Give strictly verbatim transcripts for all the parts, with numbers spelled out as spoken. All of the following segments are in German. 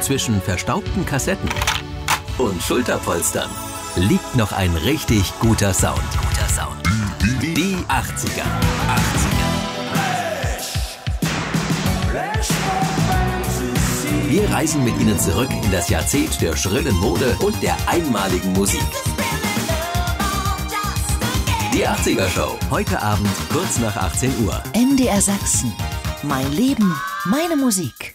Zwischen verstaubten Kassetten und Schulterpolstern liegt noch ein richtig guter Sound. Guter Sound. Die achtziger. Wir reisen mit Ihnen zurück in das Jahrzehnt der schrillen Mode und der einmaligen Musik. Die achtziger Show. Heute Abend kurz nach achtzehn Uhr. M D R Sachsen. Mein Leben, meine Musik.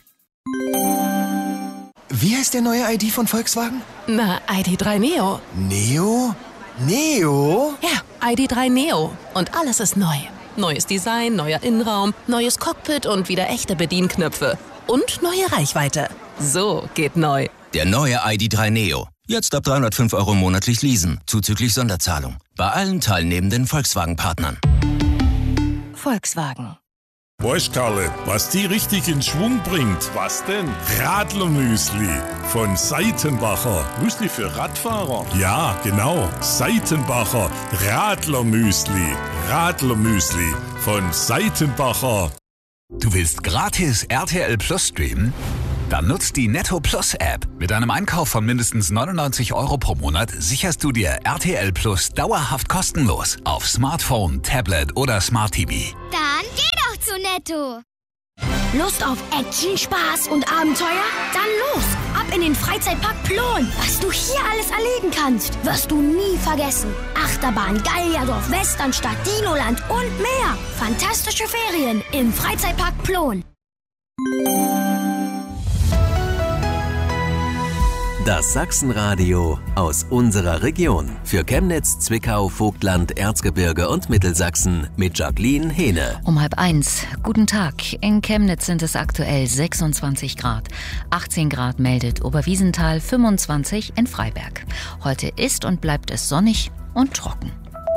Wie heißt der neue I D von Volkswagen? Na, I D drei Neo. Neo? Neo? Ja, I D drei Neo. Und alles ist neu. Neues Design, neuer Innenraum, neues Cockpit und wieder echte Bedienknöpfe. Und neue Reichweite. So geht neu. Der neue I D drei Neo. Jetzt ab dreihundertfünf Euro monatlich leasen, zuzüglich Sonderzahlung. Bei allen teilnehmenden Volkswagen-Partnern. Volkswagen. Weißt Karle, was die richtig in Schwung bringt? Was denn? Radlermüsli von Seitenbacher. Müsli für Radfahrer? Ja, genau. Seitenbacher Radlermüsli. Radlermüsli von Seitenbacher. Du willst gratis R T L Plus streamen? Dann nutzt die Netto Plus App. Mit einem Einkauf von mindestens neunundneunzig Euro pro Monat sicherst du dir R T L Plus dauerhaft kostenlos auf Smartphone, Tablet oder Smart T V. Dann geh doch zu Netto. Lust auf Action, Spaß und Abenteuer? Dann los! Ab in den Freizeitpark Plon. Was du hier alles erleben kannst, wirst du nie vergessen. Achterbahn, Gallierdorf, Westernstadt, Dinoland und mehr. Fantastische Ferien im Freizeitpark Plon. Das Sachsenradio aus unserer Region. Für Chemnitz, Zwickau, Vogtland, Erzgebirge und Mittelsachsen mit Jacqueline Hehne. Um halb eins. Guten Tag. In Chemnitz sind es aktuell sechsundzwanzig Grad. achtzehn Grad meldet Oberwiesenthal, fünfundzwanzig in Freiberg. Heute ist und bleibt es sonnig und trocken.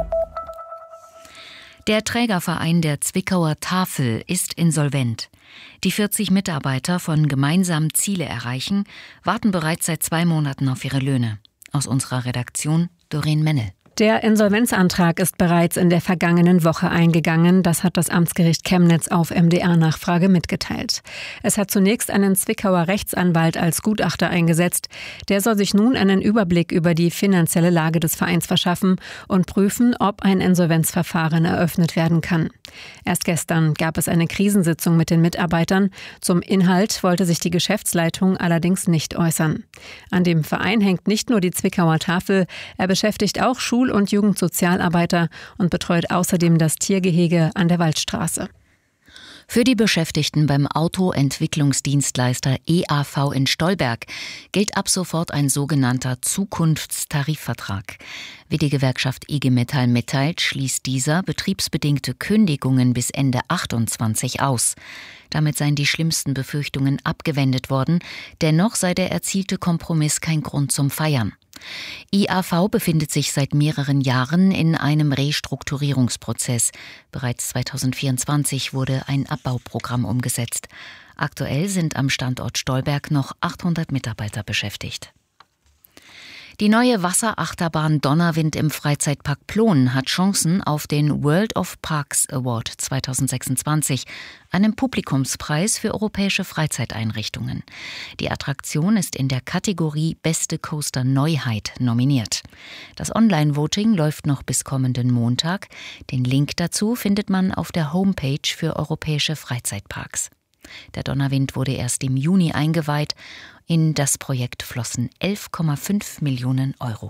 Der Trägerverein der Zwickauer Tafel ist insolvent. Die vierzig Mitarbeiter von Gemeinsam Ziele erreichen warten bereits seit zwei Monaten auf ihre Löhne. Aus unserer Redaktion Doreen Mennel. Der Insolvenzantrag ist bereits in der vergangenen Woche eingegangen. Das hat das Amtsgericht Chemnitz auf M D R-Nachfrage mitgeteilt. Es hat zunächst einen Zwickauer Rechtsanwalt als Gutachter eingesetzt. Der soll sich nun einen Überblick über die finanzielle Lage des Vereins verschaffen und prüfen, ob ein Insolvenzverfahren eröffnet werden kann. Erst gestern gab es eine Krisensitzung mit den Mitarbeitern. Zum Inhalt wollte sich die Geschäftsleitung allerdings nicht äußern. An dem Verein hängt nicht nur die Zwickauer Tafel, er beschäftigt auch Schul- und Jugendsozialarbeiter und betreut außerdem das Tiergehege an der Waldstraße. Für die Beschäftigten beim Autoentwicklungsdienstleister E A V in Stolberg gilt ab sofort ein sogenannter Zukunftstarifvertrag. Wie die Gewerkschaft I G Metall mitteilt, schließt dieser betriebsbedingte Kündigungen bis Ende achtundzwanzig aus. Damit seien die schlimmsten Befürchtungen abgewendet worden, dennoch sei der erzielte Kompromiss kein Grund zum Feiern. I A V befindet sich seit mehreren Jahren in einem Restrukturierungsprozess. Bereits zweitausendvierundzwanzig wurde ein Abbauprogramm umgesetzt. Aktuell sind am Standort Stolberg noch achthundert Mitarbeiter beschäftigt. Die neue Wasserachterbahn Donnerwind im Freizeitpark Plon hat Chancen auf den World of Parks Award zweitausendsechsundzwanzig, einem Publikumspreis für europäische Freizeiteinrichtungen. Die Attraktion ist in der Kategorie Beste Coaster Neuheit nominiert. Das Online-Voting läuft noch bis kommenden Montag. Den Link dazu findet man auf der Homepage für europäische Freizeitparks. Der Donnerwind wurde erst im Juni eingeweiht. In das Projekt flossen elf Komma fünf Millionen Euro.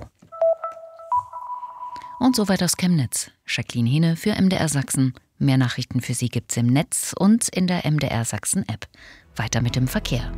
Und soweit aus Chemnitz. Jacqueline Hehne für M D R Sachsen. Mehr Nachrichten für Sie gibt's im Netz und in der M D R Sachsen App. Weiter mit dem Verkehr.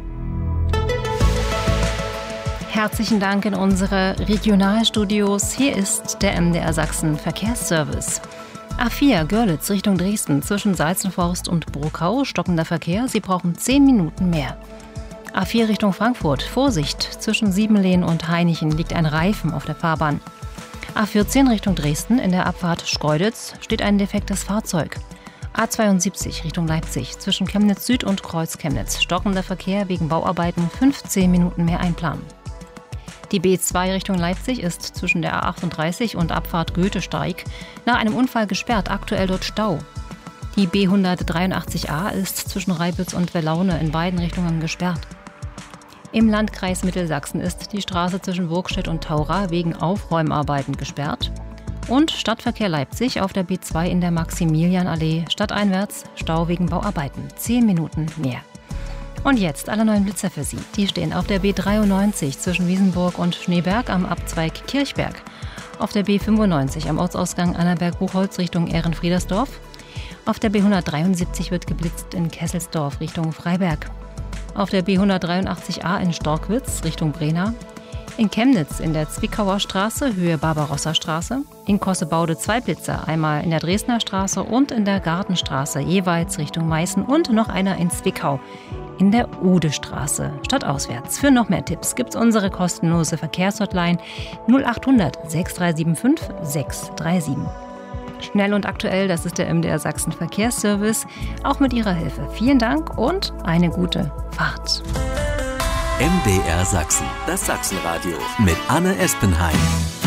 Herzlichen Dank in unsere Regionalstudios. Hier ist der M D R Sachsen Verkehrsservice. A vier Görlitz Richtung Dresden zwischen Salzenforst und Bruckau. Stockender Verkehr. Sie brauchen zehn Minuten mehr. A vier Richtung Frankfurt. Vorsicht, zwischen Siebenlehn und Hainichen liegt ein Reifen auf der Fahrbahn. A vierzehn Richtung Dresden in der Abfahrt Schkeuditz steht ein defektes Fahrzeug. A zweiundsiebzig Richtung Leipzig zwischen Chemnitz Süd und Kreuz Chemnitz. Stockender Verkehr wegen Bauarbeiten, fünfzehn Minuten mehr einplanen. Die B zwei Richtung Leipzig ist zwischen der A achtunddreißig und Abfahrt Goethesteig nach einem Unfall gesperrt, aktuell dort Stau. Die B hundertdreiundachtzig A ist zwischen Reibitz und Wellaune in beiden Richtungen gesperrt. Im Landkreis Mittelsachsen ist die Straße zwischen Burgstedt und Taura wegen Aufräumarbeiten gesperrt. Und Stadtverkehr Leipzig auf der B zwei in der Maximilianallee stadteinwärts, Stau wegen Bauarbeiten. Zehn Minuten mehr. Und jetzt alle neuen Blitzer für Sie. Die stehen auf der B dreiundneunzig zwischen Wiesenburg und Schneeberg am Abzweig Kirchberg. Auf der B fünfundneunzig am Ortsausgang Annaberg-Buchholz Richtung Ehrenfriedersdorf. Auf der B hundertdreiundsiebzig wird geblitzt in Kesselsdorf Richtung Freiberg. Auf der B hundertdreiundachtzig a in Storkwitz Richtung Brena. In Chemnitz in der Zwickauer Straße Höhe Barbarossa-Straße. In Kossebaude zwei Blitzer, einmal in der Dresdner Straße und in der Gartenstraße jeweils Richtung Meißen und noch einer in Zwickau in der Udestraße stadtauswärts. Für noch mehr Tipps gibt's unsere kostenlose Verkehrshotline null achthundert sechs drei sieben fünf sechs drei sieben. Schnell und aktuell, das ist der M D R Sachsen Verkehrsservice. Auch mit Ihrer Hilfe. Vielen Dank und eine gute Fahrt. M D R Sachsen, das Sachsenradio mit Anne Espenheim.